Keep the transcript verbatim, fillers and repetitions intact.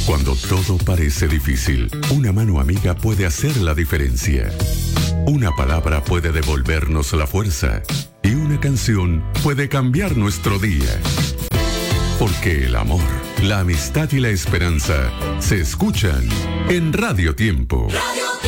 Cuando todo parece difícil, una mano amiga puede hacer la diferencia. Una palabra puede devolvernos la fuerza y una canción puede cambiar nuestro día. Porque el amor, la amistad y la esperanza se escuchan en Radio Tiempo. Radio Tiempo.